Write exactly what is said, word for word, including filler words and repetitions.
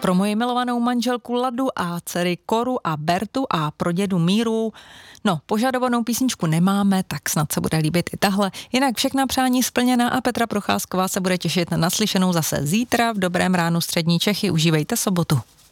pro moji milovanou manželku Ladu a dcery Koru a Bertu a pro dědu Míru. No, požadovanou písničku nemáme, tak snad se bude líbit i tahle. Jinak všechna přání splněná a Petra Procházková se bude těšit na naslyšenou zase zítra v Dobrém ránu střední Čechy. Užívejte sobotu.